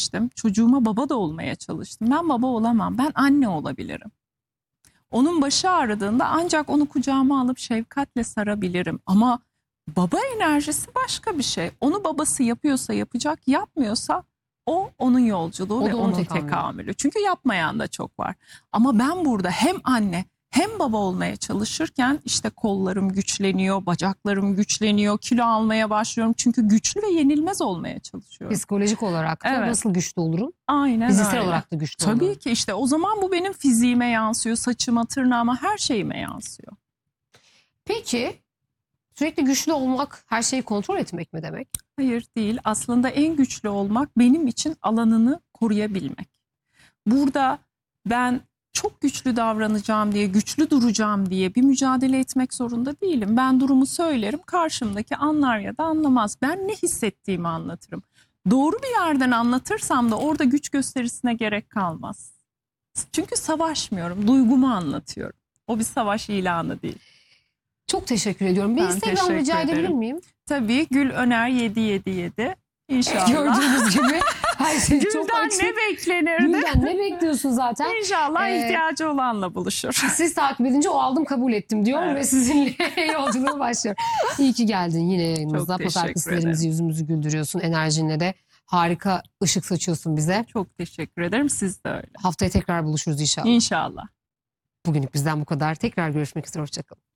seçtim. Çocuğuma baba da olmaya çalıştım. Ben baba olamam. Ben anne olabilirim. Onun başı ağrıdığında ancak onu kucağıma alıp şefkatle sarabilirim. Ama baba enerjisi başka bir şey. Onu babası yapıyorsa yapacak, yapmıyorsa o onun yolculuğu O ve da onun onun tekamülü. tekamülü. Çünkü yapmayan da çok var. Ama ben burada hem anne hem baba olmaya çalışırken işte kollarım güçleniyor, bacaklarım güçleniyor, kilo almaya başlıyorum. Çünkü güçlü ve yenilmez olmaya çalışıyorum. Psikolojik olarak da Evet. nasıl güçlü olurum? Aynen Fiziksel öyle. olarak da güçlü Tabii olurum. ki işte o zaman bu benim fiziğime yansıyor, saçıma, tırnağıma, her şeyime yansıyor. Peki sürekli güçlü olmak her şeyi kontrol etmek mi demek? Hayır değil. Aslında en güçlü olmak benim için alanını koruyabilmek. Burada ben çok güçlü davranacağım diye, güçlü duracağım diye bir mücadele etmek zorunda değilim. Ben durumu söylerim, karşımdaki anlar ya da anlamaz. Ben ne hissettiğimi anlatırım. Doğru bir yerden anlatırsam da orada güç gösterisine gerek kalmaz. Çünkü savaşmıyorum, duygumu anlatıyorum. O bir savaş ilanı değil. Çok teşekkür ediyorum. Bir Ben Instagram teşekkür rica edebilir ederim. miyim? Tabii Gül Öner 777. İnşallah. Gördüğünüz gibi her şey çok Gül'den açık. ne beklenirdi? Gülden ne bekliyorsun zaten? İnşallah ihtiyacı olanla buluşur. Siz takip edince o aldım kabul ettim diyor Evet. ve sizinle yolculuğa başlıyor. İyi ki geldin yine yayınımıza. Çok teşekkür Pazartesilerimizi yüzümüzü güldürüyorsun. Enerjinle de harika ışık saçıyorsun bize. Çok teşekkür ederim. Siz de öyle. Haftaya tekrar buluşuruz inşallah. İnşallah. Bugünlük bizden bu kadar. Tekrar görüşmek üzere. Hoşçakalın.